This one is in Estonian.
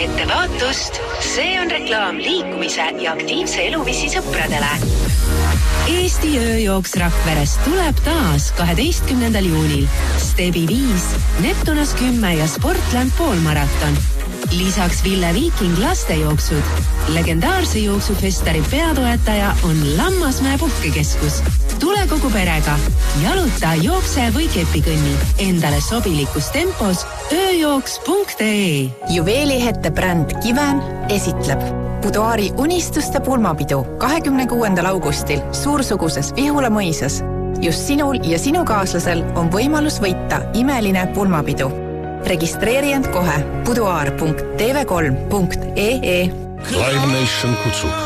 Ette vaatust, see on reklaam liikumise ja aktiivse eluviisi sõpradele. Eesti ööjooks Rakverest tuleb taas 12. juunil. Stebi 5, Neptunas 10 ja Sportland poolmaraton. Lisaks Ville Viiking lastejooksud. Legendaarse jooksufestari peatoetaja on Lammasmäe puhkekeskus. Tule kogu perega. Jaluta, jookse või kepikõnni. Endale sobilikus tempos ööjooks.ee. Juveelihette bränd Kiven esitleb Buduaari unistuste pulmapidu 26. augustil suursuguses Vihula mõisas. Just sinul ja sinu kaaslasel on võimalus võita imeline pulmapidu. Registreeri end kohe buduaar.tv3.ee. Live Nation kutsub